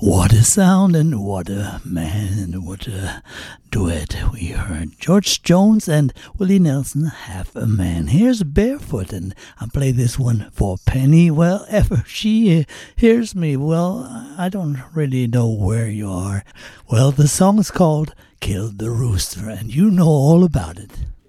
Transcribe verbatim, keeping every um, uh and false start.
What a sound and what a man and what a duet we heard. George Jones and Willie Nelson, Half a Man. Here's Barefoot, and I play this one for Penny. Well, if she hears me, well, I don't really know where you are. Well, the song is called Kill the Rooster, and you know all about it.